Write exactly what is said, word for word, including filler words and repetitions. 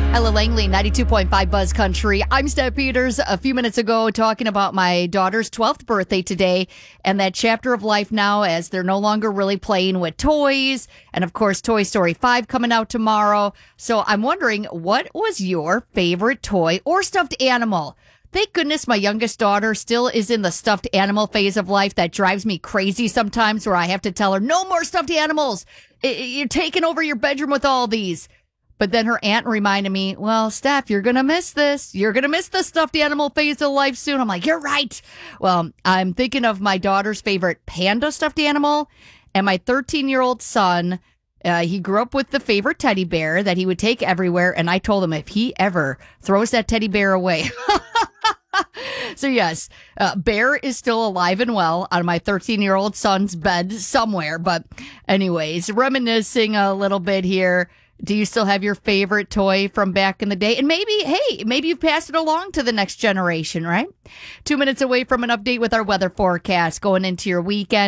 Ella Langley, ninety-two point five Buzz Country. I'm Steph Peters. A few minutes ago, talking about my daughter's twelfth birthday today and that chapter of life now as they're no longer really playing with toys. And of course, Toy Story five coming out tomorrow. So I'm wondering, what was your favorite toy or stuffed animal? Thank goodness my youngest daughter still is in the stuffed animal phase of life that drives me crazy sometimes, where I have to tell her, no more stuffed animals. You're taking over your bedroom with all these. But then her aunt reminded me, well, Steph, you're going to miss this. You're going to miss the stuffed animal phase of life soon. I'm like, you're right. Well, I'm thinking of my daughter's favorite panda stuffed animal and my thirteen-year-old son. Uh, he grew up with the favorite teddy bear that he would take everywhere. And I told him if he ever throws that teddy bear away. So, yes, uh, Bear is still alive and well on my thirteen-year-old son's bed somewhere. But anyways, reminiscing a little bit here. Do you still have your favorite toy from back in the day? And maybe, hey, maybe you've passed it along to the next generation, right? Two minutes away from an update with our weather forecast going into your weekend.